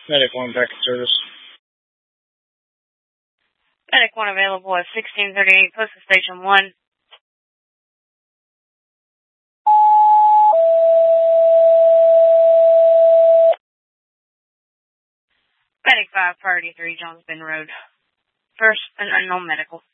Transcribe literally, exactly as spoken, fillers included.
Medic one back in service. Medic one available at sixteen thirty-eight, Postal Station one. Medic five, Priority three, Johns Bend Road. First, an unknown medical.